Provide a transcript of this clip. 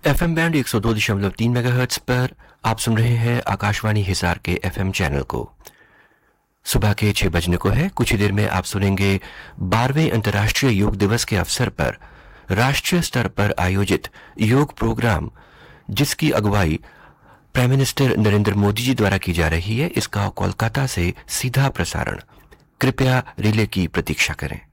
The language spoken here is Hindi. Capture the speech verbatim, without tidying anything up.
एफएम बैंड एक सौ दो दशमलव तीन मेगाहर्ट्ज पर आप सुन रहे हैं आकाशवाणी हिसार के एफएम चैनल को। सुबह के छह बजने को है। कुछ ही देर में आप सुनेंगे बारहवें अंतर्राष्ट्रीय योग दिवस के अवसर पर राष्ट्रीय स्तर पर आयोजित योग प्रोग्राम, जिसकी अगुवाई प्राइम मिनिस्टर नरेंद्र मोदी जी द्वारा की जा रही है। इसका कोलकाता से सीधा प्रसारण। कृपया रिले की प्रतीक्षा करें।